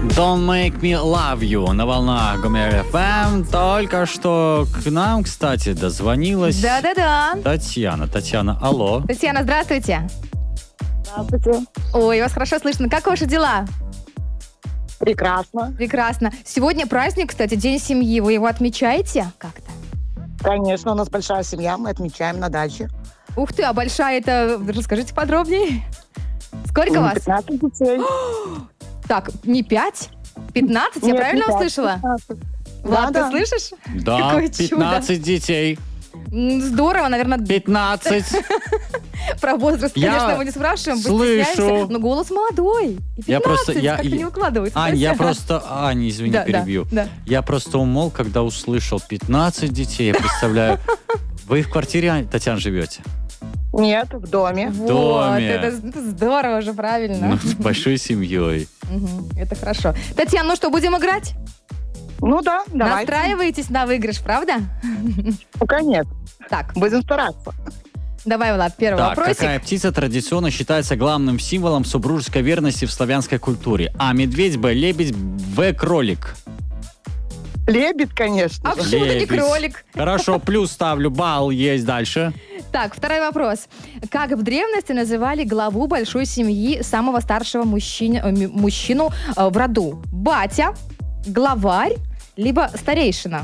Don't Make Me Love You на волнах Гомер ФМ. Только что к нам, кстати, дозвонилась Да-да-да. Татьяна. Татьяна, алло. Татьяна, здравствуйте. Здравствуйте. Ой, вас хорошо слышно. Как ваши дела? Прекрасно. Прекрасно. Сегодня праздник, кстати, День семьи. Вы его отмечаете как-то? Конечно, у нас большая семья, мы отмечаем на даче. Ух ты, а большая это... Расскажите подробнее. Сколько вас? 15 детей. Так, не 5? 15? Я Нет, правильно не 5, услышала? 15. Влад, Да. ты слышишь? Да, Какое чудо. 15 детей. Здорово, наверное, 15. про возраст, Я конечно, мы не спрашиваем, слышу. постесняемся, но голос молодой. И 15, Я просто- как-то не укладывается. Ань, я просто... Аня, извини, Да, перебью. да. Я просто умолк, когда услышал 15 детей. Я представляю, вы в квартире, Татьяна, живете? Нет, в доме. Вот, доме. это здорово же, правильно. Ну, с большой семьей. Мгм, это хорошо. Татьяна, ну что, будем играть? Ну да, давайте. Настраиваетесь на выигрыш, правда? Пока нет. Так, Будем стараться. давай, Влад, первый Так, вопросик. какая птица традиционно считается главным символом супружеской верности в славянской культуре? А. Медведь, Б. Лебедь, В. Кролик. Лебедь, конечно А же. почему ты не Лебедь. кролик? Хорошо, плюс ставлю, балл есть дальше. Так, второй вопрос. Как в древности называли главу большой семьи самого старшего мужчину в роду? Батя, главарь, либо старейшина?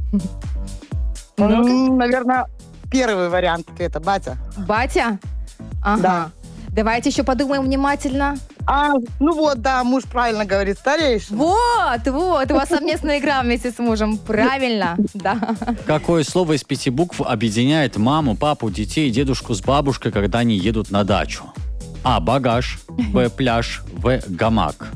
Ну-ка. Наверное, первый вариант ответа. Батя. Батя? Ага. Да. Давайте еще подумаем внимательно. Ну вот, да, муж правильно говорит, старейшина. Вот, у вас совместная игра вместе с мужем. Правильно, да. Какое слово из 5 букв объединяет маму, папу, детей и дедушку с бабушкой, когда они едут на дачу? А. Багаж, Б. Пляж, В. Гамак.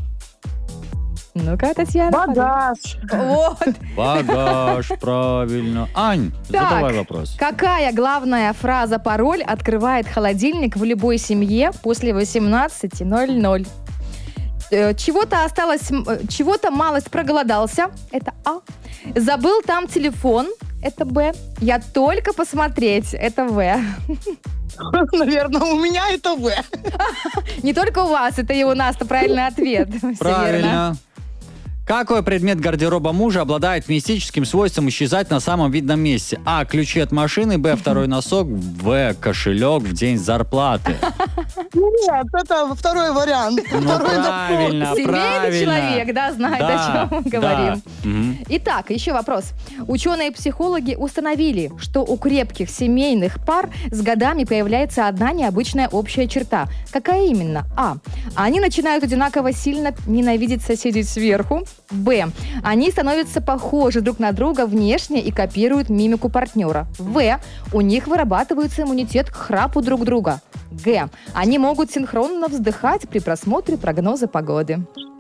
Ну-ка, Татьяна. Багаж. Вот. Багаж, правильно. Ань, Так. задавай вопрос. Какая главная фраза-пароль открывает холодильник в любой семье после 18:00? Чего-то осталось, чего-то малость проголодался. Это А. Забыл там телефон. Это Б. Я только посмотреть. Это В. Наверное, у меня это В. Не только у вас, это и у нас. Это правильный ответ. Всё верно. Правильно. Какой предмет гардероба мужа обладает мистическим свойством исчезать на самом видном месте? А. Ключи от машины, Б. Второй носок, В. Кошелек в день зарплаты. Нет, это второй вариант. Ну, Второй правильно, Семейный правильно. человек, да, знает, о чем мы говорим. Мгм. Итак, еще вопрос. Ученые-психологи установили, что у крепких семейных пар с годами появляется одна необычная общая черта. Какая именно? А. Они начинают одинаково сильно ненавидеть соседей сверху. Б. Они становятся похожи друг на друга внешне и копируют мимику партнера. В. У них вырабатывается иммунитет к храпу друг друга. Г. Они могут синхронно вздыхать при просмотре прогноза погоды.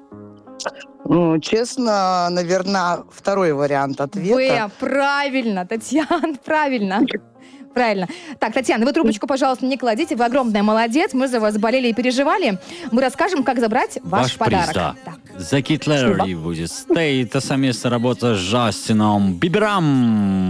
Ну, честно, наверное, второй вариант ответа. В. Правильно, Татьяна, правильно. Правильно. Так, Татьяна, вы трубочку, пожалуйста, не кладите. Вы огромная молодец. Мы за вас болели и переживали. Мы расскажем, как забрать ваш подарок. приз, да. Да. За Кит Лерри будет. Стей, это совместная работа с Джастином Бибером.